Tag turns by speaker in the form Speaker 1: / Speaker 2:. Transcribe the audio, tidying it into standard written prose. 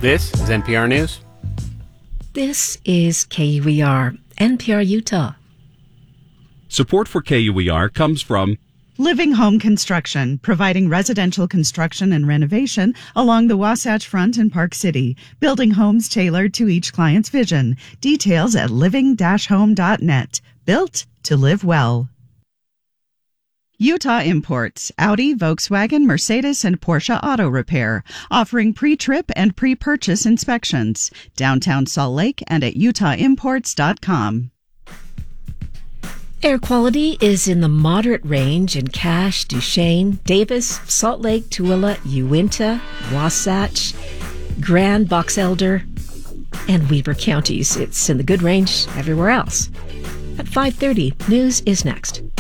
Speaker 1: This is NPR News.
Speaker 2: This is KUER, NPR Utah.
Speaker 3: Support for KUER comes from
Speaker 4: Living Home Construction, providing residential construction and renovation along the Wasatch Front in Park City, building homes tailored to each client's vision. Details at living-home.net. Built to live well. Utah Imports, Audi, Volkswagen, Mercedes, and Porsche Auto Repair, offering pre-trip and pre-purchase inspections. Downtown Salt Lake and at utahimports.com.
Speaker 2: Air quality is in the moderate range in Cache, Duchesne, Davis, Salt Lake, Tooele, Uinta, Wasatch, Grand, Box Elder, and Weber counties. It's in the good range everywhere else. At 5:30, news is next.